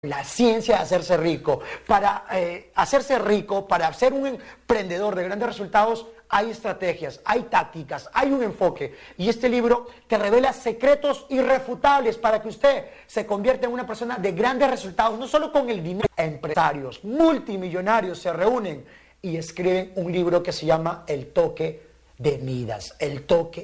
La ciencia de hacerse rico. Para hacerse rico, para ser un emprendedor de grandes resultados, hay estrategias, hay tácticas, hay un enfoque. Y este libro te revela secretos irrefutables para que usted se convierta en una persona de grandes resultados, no solo con el dinero. Empresarios multimillonarios se reúnen y escriben un libro que se llama El toque de Midas, el toque